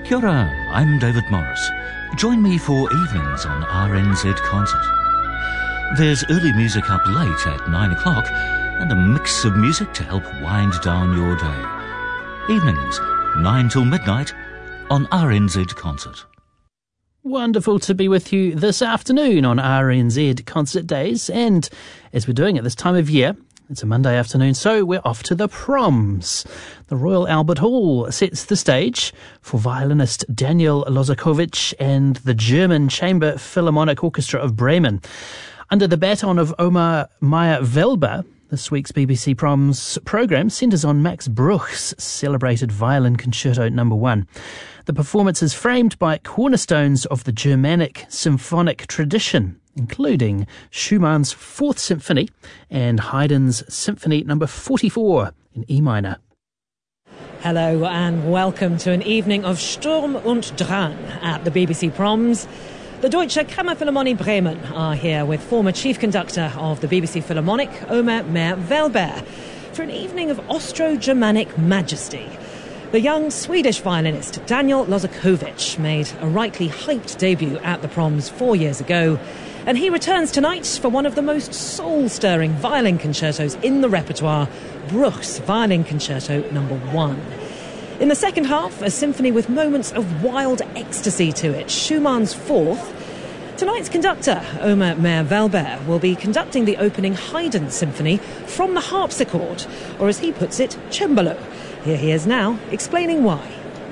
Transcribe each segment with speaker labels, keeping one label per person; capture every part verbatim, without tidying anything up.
Speaker 1: Kia ora, I'm David Morris. Join me for evenings on R N Z Concert. There's early music up late at nine o'clock and a mix of music to help wind down your day. Evenings, nine till midnight on R N Z Concert.
Speaker 2: Wonderful to be with you this afternoon on R N Z Concert Days, and as we're doing at this time of year, it's a Monday afternoon, so we're off to the Proms. The Royal Albert Hall sets the stage for violinist Daniel Lozakovich and the German Chamber Philharmonic Orchestra of Bremen. Under the baton of Omar Meyer-Welber, this week's B B C Proms programme centres on Max Bruch's celebrated Violin Concerto Number One. The performance is framed by cornerstones of the Germanic symphonic tradition, including Schumann's Fourth Symphony and Haydn's Symphony Number forty-four in E minor.
Speaker 3: Hello and welcome to an evening of Sturm und Drang at the B B C Proms. The Deutsche Kammerphilharmonie Bremen are here with former chief conductor of the B B C Philharmonic, Omar Meyer-Welber, for an evening of Austro-Germanic majesty. The young Swedish violinist Daniel Lozakovich made a rightly hyped debut at the Proms four years ago, and he returns tonight for one of the most soul-stirring violin concertos in the repertoire, Bruch's Violin Concerto Number One. In the second half, a symphony with moments of wild ecstasy to it, Schumann's Fourth. Tonight's conductor, Omar Meyer-Welber, will be conducting the opening Haydn Symphony from the harpsichord, or as he puts it, cembalo. Here he is now, explaining why.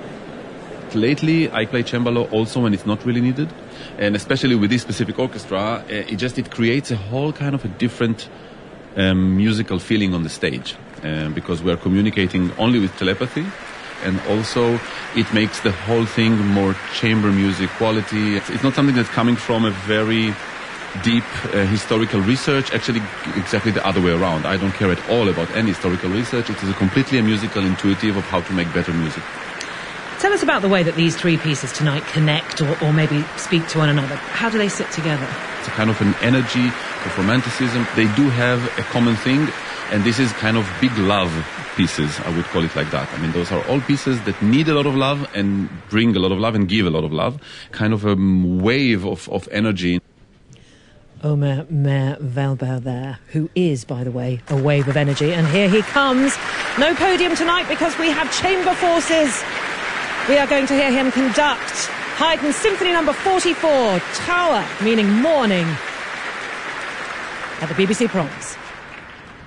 Speaker 4: Lately, I play cembalo also when it's not really needed, and especially with this specific orchestra, uh, it just it creates a whole kind of a different um, musical feeling on the stage, um, because we are communicating only with telepathy. And also, it makes the whole thing more chamber music quality. It's not something that's coming from a very deep uh, historical research. Actually, exactly the other way around. I don't care at all about any historical research. It is a completely a musical intuitive of how to make better music.
Speaker 3: Tell us about the way that these three pieces tonight connect or, or maybe speak to one another. How do they sit together?
Speaker 4: It's a kind of an energy of romanticism. They do have a common thing, and this is kind of big love pieces, I would call it like that. I mean, those are all pieces that need a lot of love and bring a lot of love and give a lot of love. Kind of a wave of, of energy.
Speaker 3: Omar Meyer-Welber there, who is, by the way, a wave of energy. And here he comes. No podium tonight because we have chamber forces. We are going to hear him conduct Haydn's Symphony Number forty-four, Trauer, meaning mourning, at the B B C Proms.